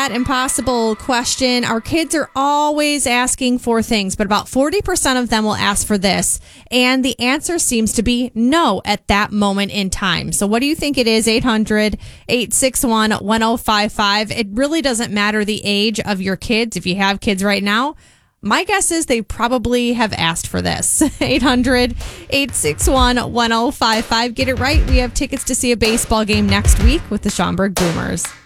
That impossible question. Our kids are always asking for things, but about 40% of them will ask for this. And the answer seems to be no at that moment in time. So what do you think it is? 800-861-1055. It really doesn't matter the age of your kids. If you have kids right now, my guess is they probably have asked for this. 800-861-1055. Get it right. We have tickets to see a baseball game next week with the Schaumburg Boomers.